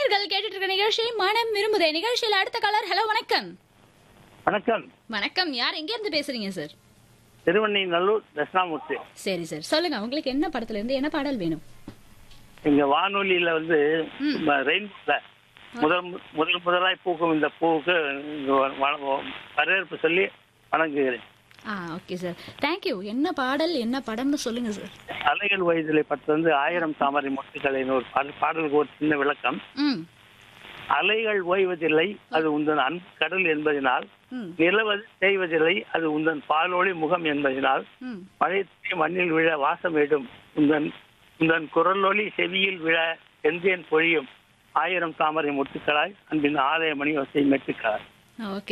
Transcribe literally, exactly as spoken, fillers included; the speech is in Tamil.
நேயர்கள் கேட்டுட்டு இருக்க நிகழ்ச்சி மனம் விரும்புதே நிகழ்ச்சியில் அடுத்த காலர். ஹலோ, வணக்கம். வணக்கம். வணக்கம். யார் எங்க இருந்து பேசுறீங்க சார்? திருவண்ணி நல்லூர் தட்சிணாமூர்த்தி. சரி சார், சொல்லுங்க. உங்களுக்கு என்ன படத்துல இருந்து என்ன பாடல் வேணும்? எங்க வானொலியில வந்து ரெயின்போல முதல் முதல் முதலாய் பூக்கும் இந்த பூவுக்கு வரவேற்பு சொல்லி வணங்குகிறேன். ஆ, ஓகே சார். தேங்க்யூ. என்ன பாடல் என்ன படம்னு சொல்லுங்க சார். அலைகள் வயதிலே பத்து வந்து ஆயிரம் தாமரை மொட்டுகளின் ஒரு பாடல். பாடலுக்கு ஒரு சின்ன விளக்கம். ம் அலைகள் ஓய்வதில்லை, அது உந்தன் அன்பு கடல் என்பதனால். ம் நிலவது செய்வதில்லை, அது உந்தன் பாலொளி முகம் என்பதனால். ம் மழை மண்ணில் விழ வாசமிடும் உந்தன் உந்தன் குரலொலி செவியில் விழ செந்தேன் பொழியும் ஆயிரம் தாமரை மொட்டுக்களாய் அன்பின் ஆலய மணி வசை மெட்டுக்களாய். ஓகே